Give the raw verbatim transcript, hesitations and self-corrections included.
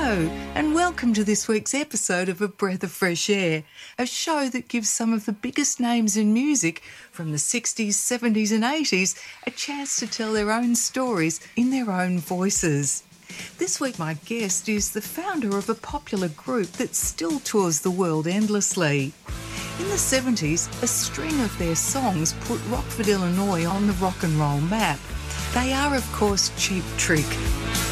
Hello, and welcome to this week's episode of A Breath of Fresh Air, a show that gives some of the biggest names in music from the sixties, seventies and eighties a chance to tell their own stories in their own voices. This week my guest is the founder of a popular group that still tours the world endlessly. In the seventies, a string of their songs put Rockford, Illinois on the rock and roll map. They are, of course, Cheap Trick.